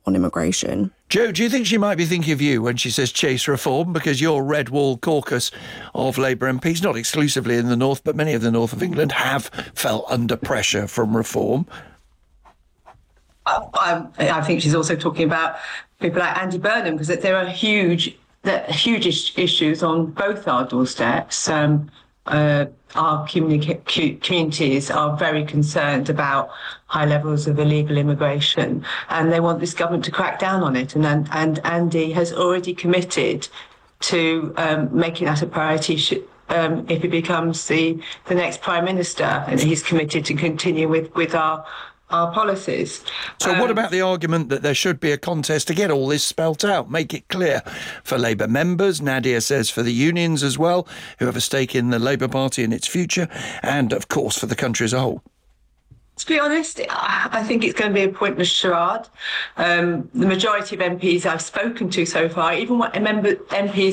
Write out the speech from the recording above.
on immigration. Jo, do you think she might be thinking of you when she says chase reform? Because your Red Wall caucus of Labour MPs, not exclusively in the north, but many of the north of England, have felt under pressure from reform. I think she's also talking about people like Andy Burnham, because there are huge issues on both our doorsteps. Our communities are very concerned about high levels of illegal immigration, and they want this government to crack down on it. And Andy has already committed to making that a priority if he becomes the next Prime Minister, and he's committed to continue with our policies. So what about the argument that there should be a contest to get all this spelt out, make it clear for Labour members, Nadia says for the unions as well, who have a stake in the Labour Party and its future, and of course for the country as a whole? To be honest, I think it's going to be a pointless charade. The majority of MPs I've spoken to so far, even what MPs